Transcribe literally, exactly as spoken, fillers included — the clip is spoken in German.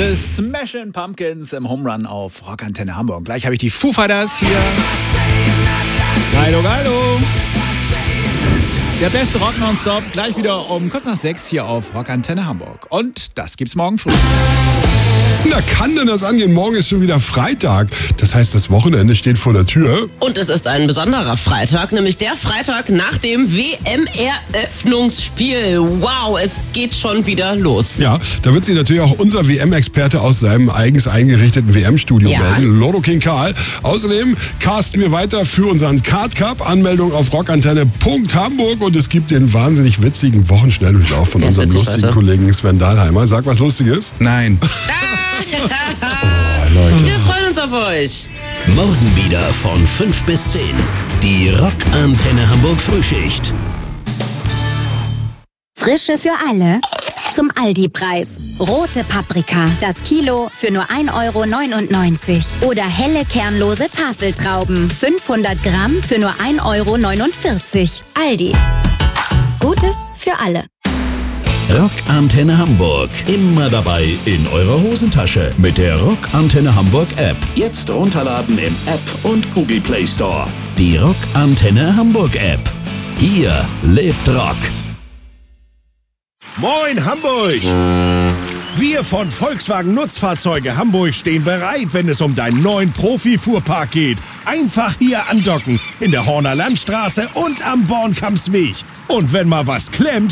The Smashing Pumpkins im Home Run auf Rockantenne Hamburg. Gleich habe ich die Foo Fighters hier. Geilo, geilo. Der beste Rock nonstop. Gleich wieder um kurz nach sechs hier auf Rockantenne Hamburg. Und das gibt's morgen früh. Na, kann denn das angehen? Morgen ist schon wieder Freitag. Das heißt, das Wochenende steht vor der Tür. Und es ist ein besonderer Freitag, nämlich der Freitag nach dem W M-Eröffnungsspiel. Wow, es geht schon wieder los. Ja, da wird sich natürlich auch unser W M-Experte aus seinem eigens eingerichteten W M-Studio Ja. melden, Loro King Karl. Außerdem casten wir weiter für unseren Card Cup. Anmeldung auf rockantenne Punkt Hamburg und es gibt den wahnsinnig witzigen Wochenschnelldurchlauf von Der ist unserem witzig lustigen heute. Kollegen Sven Dahlheimer. Sag was Lustiges. Nein. Wir freuen uns auf euch. Morgen wieder von fünf bis zehn. Die Rockantenne Hamburg Frühschicht. Frische für alle. Zum Aldi-Preis. Rote Paprika, das Kilo für nur ein Euro neunundneunzig. Oder helle kernlose Tafeltrauben, fünfhundert Gramm für nur ein Euro neunundvierzig. Aldi. Gutes für alle. Rockantenne Hamburg. Immer dabei in eurer Hosentasche mit der Rockantenne Hamburg App. Jetzt runterladen im App und Google Play Store. Die Rockantenne Hamburg App. Hier lebt Rock. Moin Hamburg! Wir von Volkswagen Nutzfahrzeuge Hamburg stehen bereit, wenn es um deinen neuen Profi-Fuhrpark geht. Einfach hier andocken, in der Horner Landstraße und am Bornkampsweg. Und wenn mal was klemmt,